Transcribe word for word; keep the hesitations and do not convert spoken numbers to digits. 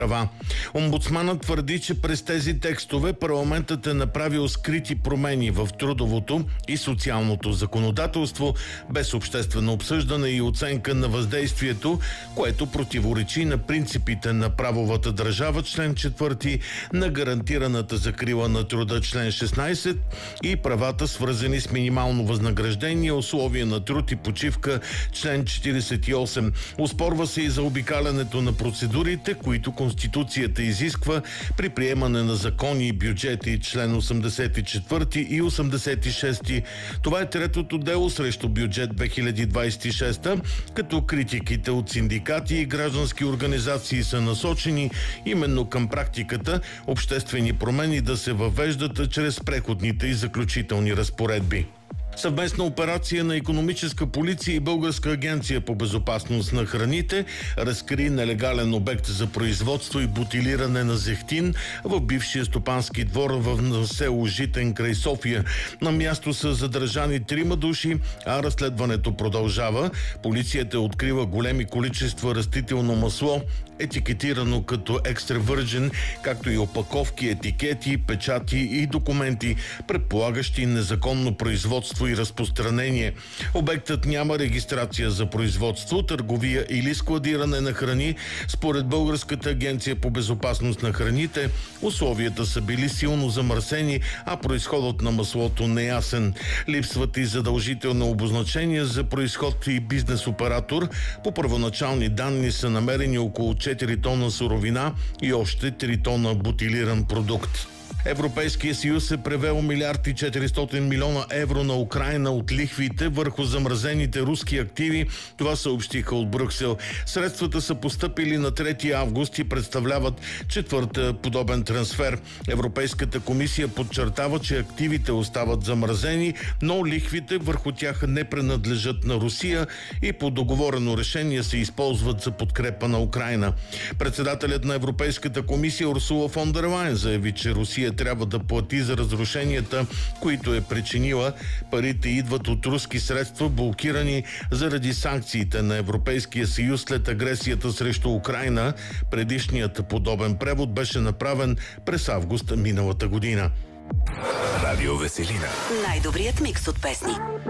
права. Омбудсманът твърди, че през тези текстове парламентът е направил скрити промени в трудовото и социалното законодателство без обществено обсъждане и оценка на въздействието, което противоречи на принципите на правовата държава, член четвърти, на гарантираната закрила на труда, член шестнайсет, и правата, свързани с минимално възнаграждение, условия на труд и почивка, член четирийсет и осем. Оспорва се и за обикалянето на процедурите, които Конституцията изисква при приемане на закони и бюджети, член осемдесет и четвърти и осемдесет и шести. Това е третото дело срещу бюджет две хиляди двайсет и шеста, като критиките от синдикати и граждански организации са насочени именно към практиката обществени промени да се въвеждат чрез преходните и заключителни разпоредби. Съвместна операция на икономическа полиция и Българска агенция по безопасност на храните разкри нелегален обект за производство и бутилиране на зехтин в бившия стопански двор в село Житен край София. На място са задържани трима души, а разследването продължава. Полицията открива големи количества растително масло, етикетирано като екстра върджен, както и опаковки, етикети, печати и документи, предполагащи незаконно производство и разпространение. Обектът няма регистрация за производство, търговия или складиране на храни. Според Българската агенция по безопасност на храните, условията са били силно замърсени, а произходът на маслото неясен. Липсват и задължително обозначения за произход и бизнес оператор. По първоначални данни са намерени около четири тона суровина и още три тона бутилиран продукт. Европейския съюз е превел милиард и четиристотин милиона евро на Украйна от лихвите върху замразените руски активи. Това съобщиха от Брюксел. Средствата са постъпили на трети август и представляват четвърта подобен трансфер. Европейската комисия подчертава, че активите остават замразени, но лихвите върху тях не принадлежат на Русия и по договорено решение се използват за подкрепа на Украйна. Председателят на Европейската комисия Урсула фон дер Лайен заяви, че Русия трябва да плати за разрушенията, които е причинила. Парите идват от руски средства, блокирани заради санкциите на Европейския съюз след агресията срещу Украйна. Предишният подобен превод беше направен през август миналата година. Радио Веселина. Най-добрият микс от песни.